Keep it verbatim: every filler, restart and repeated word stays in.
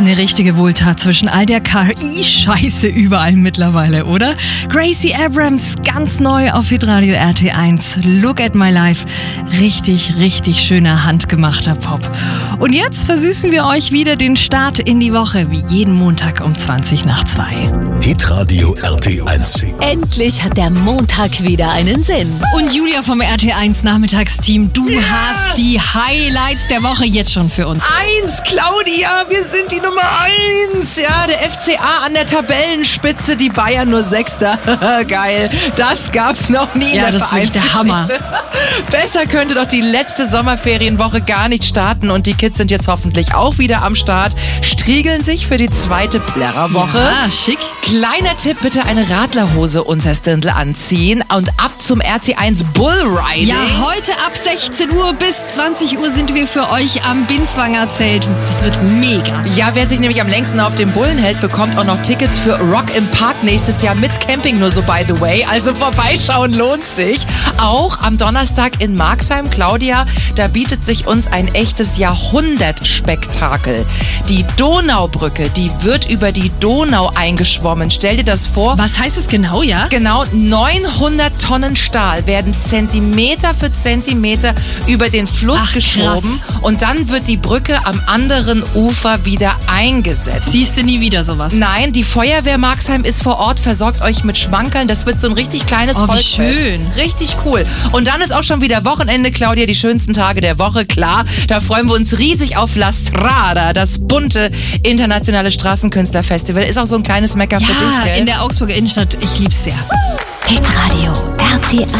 Eine richtige Wohltat zwischen all der K I-Scheiße überall mittlerweile, oder? Gracie Abrams, ganz neu auf Hitradio R T eins. Look at my life. Richtig, richtig schöner, handgemachter Pop. Und jetzt versüßen wir euch wieder den Start in die Woche, wie jeden Montag um zwanzig nach zwei. Hitradio R T eins. Endlich hat der Montag wieder einen Sinn. Und Julia vom R T eins Nachmittagsteam, du Ja. hast die Highlights der Woche jetzt schon für uns. Eins, Claudia, wir sind die Nummer eins. Ja, der F C A an der Tabellenspitze, die Bayern nur Sechster. Geil, das gab's noch nie Ja, in der das ist wirklich der Vereinsgeschichte. Besser könnte doch die letzte Sommerferienwoche gar nicht starten und die Kids sind jetzt hoffentlich auch wieder am Start, striegeln sich für die zweite Plärrerwoche. Ja, schick. Kleiner Tipp, bitte eine Radlerhose unters Dirndl anziehen und ab zum R T eins Bullriding. Ja, heute ab sechzehn Uhr bis zwanzig Uhr sind wir für euch am Binswanger Zelt. Das wird mega. Ja, wer sich nämlich am längsten auf dem Bullen hält, bekommt auch noch Tickets für Rock im Park nächstes Jahr mit Camping, nur so by the way. Also vorbeischauen lohnt sich. Auch am Donnerstag in Marxheim, Claudia, da bietet sich uns ein echtes Jahrhundertspektakel. Die Donaubrücke, die wird über die Donau eingeschwommen. Stell dir das vor. Was heißt es genau, ja? Genau, neunhundert Tonnen Stahl werden Zentimeter für Zentimeter über den Fluss Ach, geschoben krass. und dann wird die Brücke am anderen Ufer wieder eingesetzt. Siehst du nie wieder sowas? Nein, die Feuerwehr Marxheim ist vor Ort, versorgt euch mit Schmankerln. Das wird so ein richtig kleines Oh, wie Volksfest. schön. Richtig cool. Und dann ist auch schon wieder Wochenende, Claudia, die schönsten Tage der Woche. Klar, da freuen wir uns riesig auf La Strada, das bunte internationale Straßenkünstlerfestival. Ist auch so ein kleines Mecker für dich, Ja, gell? in der Augsburger Innenstadt. Ich lieb's sehr. Hitradio R T eins.